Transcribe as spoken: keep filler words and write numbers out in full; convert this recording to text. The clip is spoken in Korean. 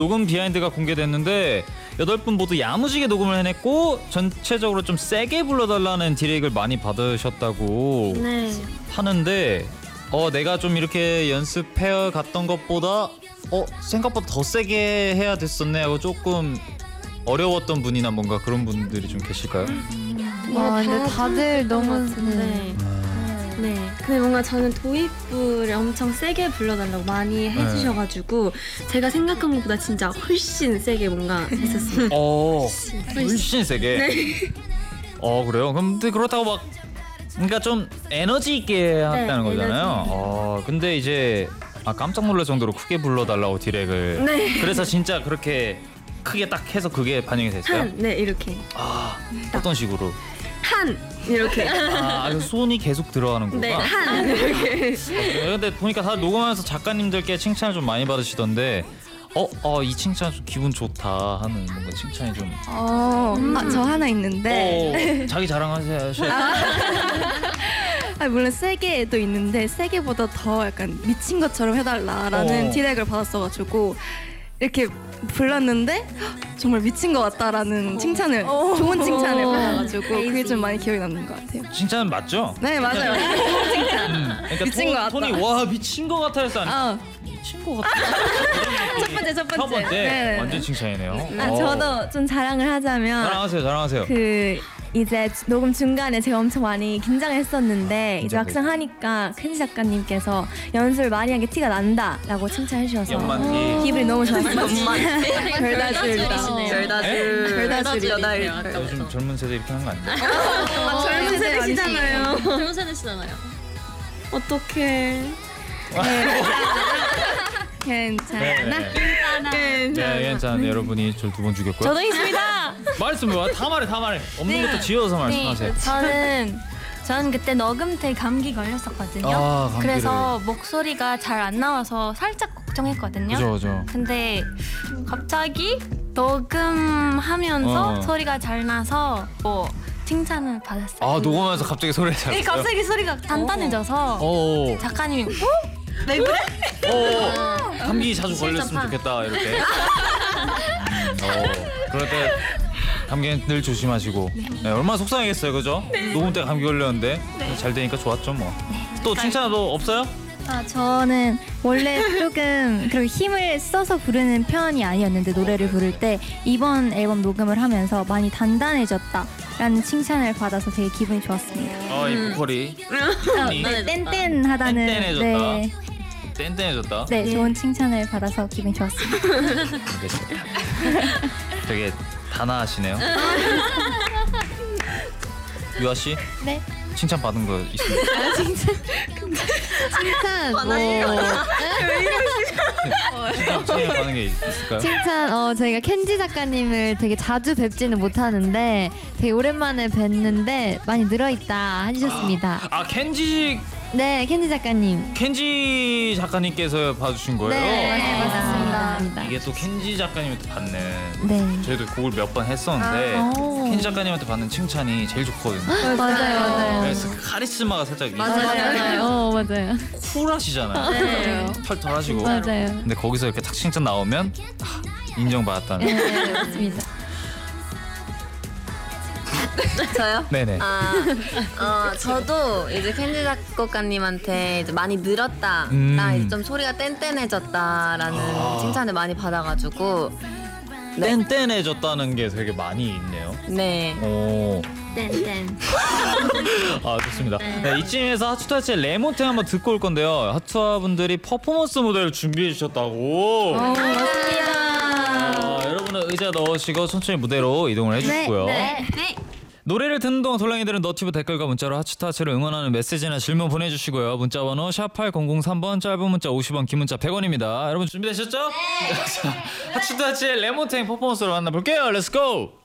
녹음 비하인드가 공개됐는데 여덟 분 모두 야무지게 녹음을 해냈고 전체적으로 좀 세게 불러달라는 디렉을 많이 받으셨다고 네. 하는데 어 내가 좀 이렇게 연습해 갔던 것보다 어 생각보다 더 세게 해야 됐었네 하고 조금 어려웠던 분이나 뭔가 그런 분들이 좀 계실까요? 와 근데 다들 너무 네. 네. 근데 뭔가 저는 도입부를 엄청 세게 불러달라고 많이 해주셔가지고 제가 생각한 것보다 진짜 훨씬 세게 뭔가 했었어요. 어 훨씬 세게. 네. 어 그래요? 근데 그렇다고 막 그러니까 좀 에너지 있게 했다는 네, 거잖아요. 에너지. 어 근데 이제 아 깜짝 놀랄 정도로 크게 불러달라고 디렉을. 네. 그래서 진짜 그렇게 크게 딱 해서 그게 반영이 됐어요. 한, 네 이렇게 아 어떤 식으로? 한 이렇게. 아 그래서 손이 계속 들어가는 거구나. 네, 한 이렇게. 어, 근데 보니까 다들 녹음하면서 작가님들께 칭찬을 좀 많이 받으시던데 어, 어, 이 칭찬 좀 기분 좋다 하는 뭔가 칭찬이 좀. 어, 음. 아, 저 하나 있는데 어, 자기 자랑하세요. 아, 물론 세게도 있는데 세게보다 더 약간 미친 것처럼 해달라라는 어. 디렉을 받았어가지고 이렇게 불렀는데 정말 미친 것 같다라는 칭찬을 좋은 칭찬을 받아가지고 그게 좀 많이 기억에 남는 것 같아요. 칭찬은 맞죠? 네 맞아요. 칭찬. 음, 그러니까 미친 톤, 것 같다. 톤이 와 미친 것 같아 해서 아니 어, 미친 것 같아. 첫 번째 첫 번째. 첫 번째 네네네. 완전 칭찬이네요. 아, 어. 저도 좀 자랑을 하자면 자랑하세요, 자랑하세요. 그 이제 녹음 중간에 제가 엄청 많이 긴장을 했었는데 이제 막상 하니까 켄지 작가님께서 연습을 많이 한 게 티가 난다라고 칭찬해 주셔서 연만기. 기분이 너무 좋았어요. 별다줄이다. 네? 별다줄. 별다줄이. 여덟. 요즘 젊은 세대 이렇게 하는 거 아니에요? 아, 젊은 세대시잖아요. 젊은 세대시잖아요. 어떡해. 괜찮아. 네, 네, 네, 괜찮은데 여러분이 저를 두 번 죽였고요. 저도 있습니다. 말씀 뭐 다 말해, 다 말해. 없는 것도 지어서 말씀하세요. 저는 저는 그때 녹음 때 감기 걸렸었거든요. 아, 감기를. 그래서 목소리가 잘 안 나와서 살짝 걱정했거든요. 그죠, 그죠. 근데 갑자기 녹음하면서 어. 소리가 잘 나서 뭐 칭찬을 받았어요. 아 녹음하면서 갑자기 소리를 잘. 네, 갑자기 소리가 단단해져서 오. 작가님이 어? 왜 그래? 오. 감기 자주 걸렸으면 좋겠다 이렇게. 음, 어. 그럴 때 감기는 늘 조심하시고. 네, 얼마나 속상하겠어요, 그죠? 녹음 때 감기 걸렸는데 잘 되니까 좋았죠, 뭐. 또 칭찬도 없어요? 아, 저는 원래 조금 그렇게 힘을 써서 부르는 편이 아니었는데 노래를 부를 때 이번 앨범 녹음을 하면서 많이 단단해졌다라는 칭찬을 받아서 되게 기분이 좋았습니다. 아, 이 보컬이 톤이 네, 뗀뗀하다는 뗀뗀해졌다. 네, 뗀뗀해졌다. 네, 좋은 칭찬을 받아서 기분이 좋았습니다. 알겠습니다. 되게 단아하시네요. 유아 씨? 네. 칭찬 받은 거 있습니까? 칭찬. 칭찬 칭찬 받은 게 있을까요? 칭찬, 어, 저희가 켄지 작가님을 되게 자주 뵙지는 못하는데 되게 오랜만에 뵀는데 많이 늘어있다 해주셨습니다. 아 켄지 네, 켄지 작가님. 켄지 작가님께서 봐주신 거예요? 네, 아, 맞습니다. 이게 또 켄지 작가님한테 받는. 네. 저희도 곡을 몇 번 했었는데 아, 오. 켄지 작가님한테 받는 칭찬이 제일 좋거든요. 맞아요, 맞아요. 그래서 그 카리스마가 살짝 맞아요. 어, 맞아요. 쿨하시잖아요. 네. 털털하시고. 맞아요. 근데 거기서 이렇게 탁 칭찬 나오면 아, 인정받았다는. 네, 맞습니다. 저요? 네네. 아, 어, 저도 이제 켄지 작곡가님한테 이제 많이 늘었다, 음. 나 이제 좀 소리가 뗀뗀해졌다라는 아. 칭찬을 많이 받아가지고, 뗀뗀해졌다는 게 되게 많이 있네요. 네. 오. 땡땡. 아 좋습니다. 네, 이쯤에서 하츠타치의 레몬탱 한번 듣고 올 건데요. 하츠와 분들이 퍼포먼스 무대를 준비해 주셨다고. 맞습니다. 아, 여러분은 의자 넣으시고 천천히 무대로 이동을 해주시고요. 네. 노래를 듣는 동안 돌랑이들은 너튜브 댓글과 문자로 하츠타치를 응원하는 메시지나 질문 보내주시고요. 문자번호 샵 팔공공삼 번, 짧은 문자 오십 원, 긴 문자 백 원입니다. 여러분 준비되셨죠? 네. 하츠타치의 레몬탱 퍼포먼스로 만나볼게요. 렛츠고!